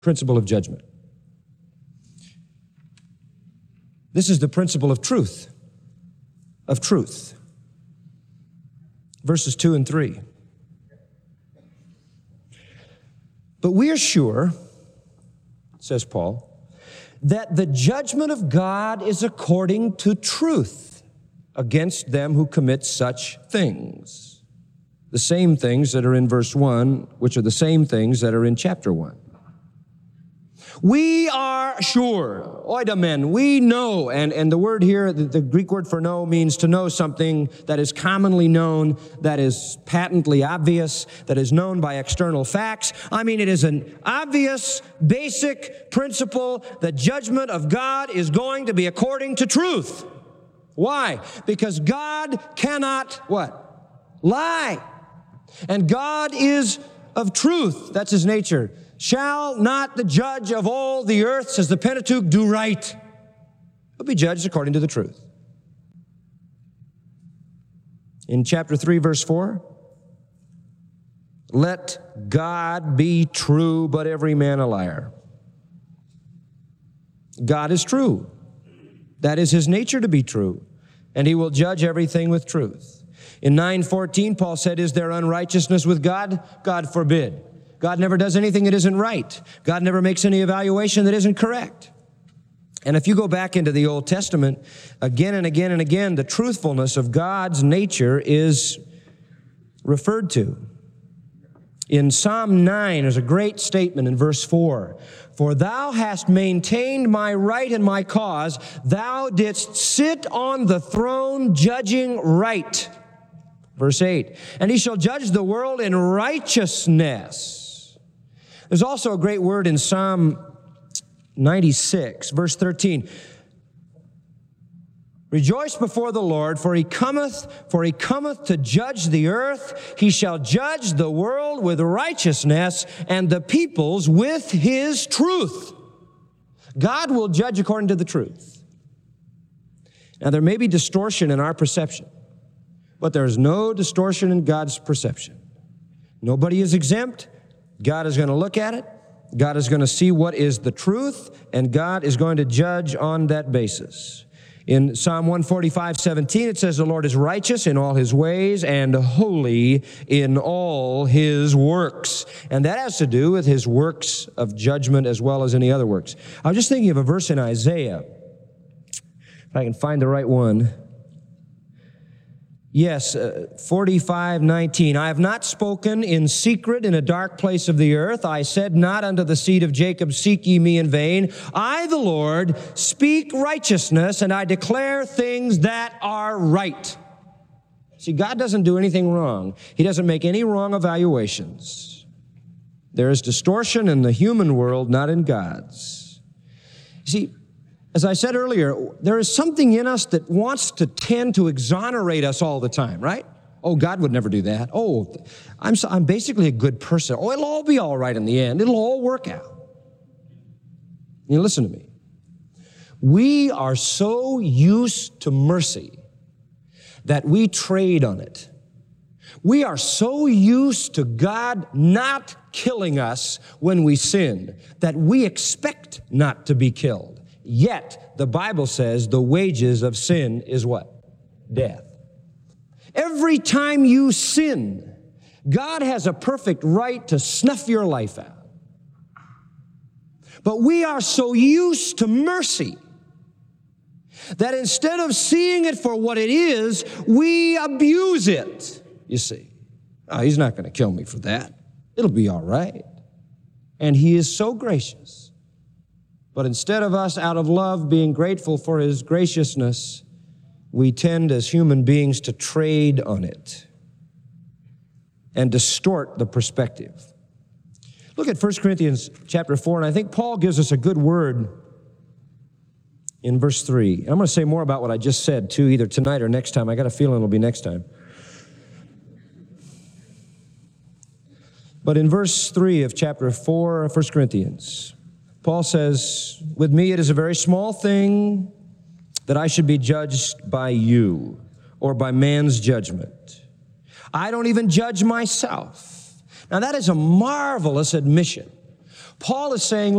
principle of judgment. This is the principle of truth. Verses 2 and 3. But we are sure, says Paul, that the judgment of God is according to truth against them who commit such things. The same things that are in verse 1, which are the same things that are in chapter 1. We are sure, oidamen, we know, and the word here, the Greek word for know means to know something that is commonly known, that is patently obvious, that is known by external facts. I mean, it is an obvious, basic principle that judgment of God is going to be according to truth. Why? Because God cannot, what? Lie. And God is of truth. That's His nature. Shall not the judge of all the earth, says the Pentateuch, do right? He'll be judged according to the truth. In chapter 3, verse 4, let God be true, but every man a liar. God is true. That is His nature to be true, and He will judge everything with truth. In 9:14, Paul said, is there unrighteousness with God? God forbid. God never does anything that isn't right. God never makes any evaluation that isn't correct. And if you go back into the Old Testament, again and again and again, the truthfulness of God's nature is referred to. In Psalm 9, there's a great statement in verse 4. For thou hast maintained my right and my cause. Thou didst sit on the throne judging right. Verse 8. And He shall judge the world in righteousness. There's also a great word in Psalm 96, verse 13. Rejoice before the Lord, for he cometh to judge the earth. He shall judge the world with righteousness and the peoples with His truth. God will judge according to the truth. Now, there may be distortion in our perception, but there is no distortion in God's perception. Nobody is exempt. God is going to look at it. God is going to see what is the truth, and God is going to judge on that basis. In Psalm 145:17, it says, the Lord is righteous in all His ways and holy in all His works. And that has to do with His works of judgment as well as any other works. I was just thinking of a verse in Isaiah, if I can find the right one. Yes, 45:19. I have not spoken in secret in a dark place of the earth. I said not unto the seed of Jacob, seek ye me in vain. I, the Lord, speak righteousness, and I declare things that are right. See, God doesn't do anything wrong. He doesn't make any wrong evaluations. There is distortion in the human world, not in God's. See, as I said earlier, there is something in us that wants to tend to exonerate us all the time, right? Oh, God would never do that. Oh, I'm basically a good person. Oh, it'll all be all right in the end. It'll all work out. You listen to me. We are so used to mercy that we trade on it. We are so used to God not killing us when we sin that we expect not to be killed. Yet, the Bible says the wages of sin is what? Death. Every time you sin, God has a perfect right to snuff your life out. But we are so used to mercy that instead of seeing it for what it is, we abuse it, you see. Oh, He's not going to kill me for that. It'll be all right. And He is so gracious. But instead of us, out of love, being grateful for His graciousness, we tend as human beings to trade on it and distort the perspective. Look at 1 Corinthians chapter 4, and I think Paul gives us a good word in verse 3. And I'm going to say more about what I just said, too, either tonight or next time. I got a feeling it'll be next time. But in verse 3 of chapter 4 of 1 Corinthians, Paul says, with me it is a very small thing that I should be judged by you or by man's judgment. I don't even judge myself. Now that is a marvelous admission. Paul is saying,